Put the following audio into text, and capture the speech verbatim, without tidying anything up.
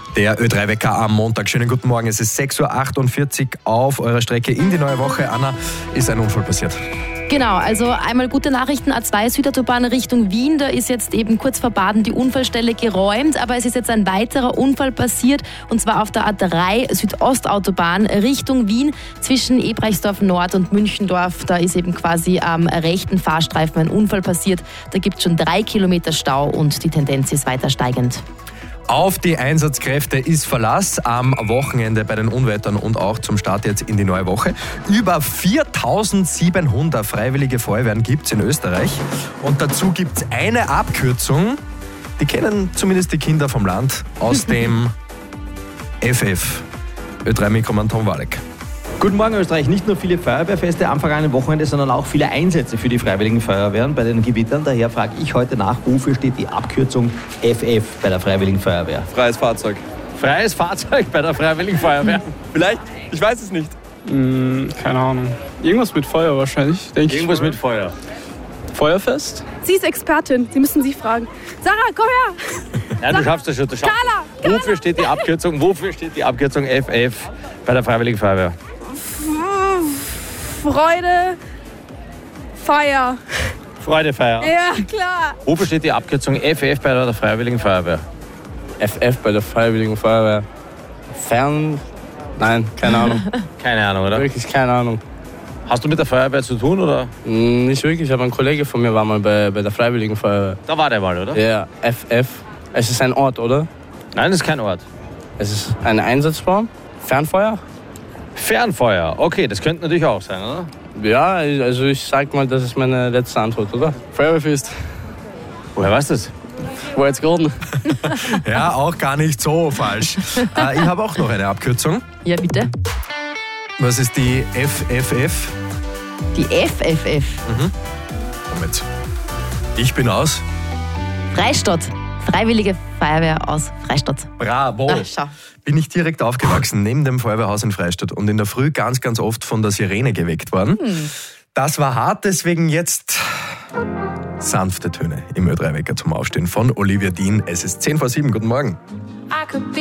Der Ö drei Wecker am Montag. Schönen guten Morgen. Es ist sechs Uhr achtundvierzig auf eurer Strecke in die neue Woche. Anna, ist ein Unfall passiert? Genau, also einmal gute Nachrichten. A zwei Südautobahn Richtung Wien, da ist jetzt eben kurz vor Baden die Unfallstelle geräumt, aber es ist jetzt ein weiterer Unfall passiert, und zwar auf der A drei Südostautobahn Richtung Wien zwischen Ebrechtsdorf Nord und Münchendorf. Da ist eben quasi am rechten Fahrstreifen ein Unfall passiert. Da gibt es schon drei Kilometer Stau und die Tendenz ist weiter steigend. Auf die Einsatzkräfte ist Verlass am Wochenende bei den Unwettern und auch zum Start jetzt in die neue Woche. Über viertausendsiebenhundert freiwillige Feuerwehren gibt es in Österreich. Und dazu gibt es eine Abkürzung, die kennen zumindest die Kinder vom Land, aus dem F F. Ö drei Mikroman Tom Walek. Guten Morgen Österreich. Nicht nur viele Feuerwehrfeste am vergangenen Wochenende, sondern auch viele Einsätze für die Freiwilligen Feuerwehren bei den Gewittern. Daher frage ich heute nach, wofür steht die Abkürzung F F bei der Freiwilligen Feuerwehr? Freies Fahrzeug. Freies Fahrzeug bei der Freiwilligen Feuerwehr? Vielleicht? Ich weiß es nicht. Hm, keine Ahnung. Irgendwas mit Feuer wahrscheinlich, denke ich. Irgendwas mit Feuer. Feuerfest? Sie ist Expertin, Sie müssen sie fragen. Sarah, komm her! Ja, du schaffst das schon. Du schaffst Carla, das. Carla. Wofür steht die Abkürzung? Wofür steht die Abkürzung F F bei der Freiwilligen Feuerwehr? Freude, Feier. Freudefeier. Ja, klar. Wofür steht die Abkürzung F F bei der Freiwilligen Feuerwehr? F F bei der Freiwilligen Feuerwehr. Fern... Nein, keine Ahnung. Keine Ahnung, oder? Wirklich keine Ahnung. Hast du mit der Feuerwehr zu tun, oder? Hm, nicht wirklich, aber ein Kollege von mir war mal bei, bei der Freiwilligen Feuerwehr. Da war der mal, oder? Ja, F F. Es ist ein Ort, oder? Nein, das ist kein Ort. Es ist eine Einsatzform. Fernfeuer? Fernfeuer. Okay, das könnte natürlich auch sein, oder? Ja, also ich sag mal, das ist meine letzte Antwort, oder? Feuerwehrfest. Woher weißt du das? Wo jetzt gerade? Ja, auch gar nicht so falsch. Äh, ich habe auch noch eine Abkürzung. Ja, bitte. Was ist die F F F? Die F F F. Moment. Ich bin aus. Freistadt. Freiwillige Feuerwehr aus Freistadt. Bravo. Na, schau. Bin ich direkt aufgewachsen, neben dem Feuerwehrhaus in Freistadt und in der Früh ganz, ganz oft von der Sirene geweckt worden. Hm. Das war hart, deswegen jetzt sanfte Töne im Ö drei Wecker zum Aufstehen von Olivia Dean. Es ist zehn vor sieben. Guten Morgen.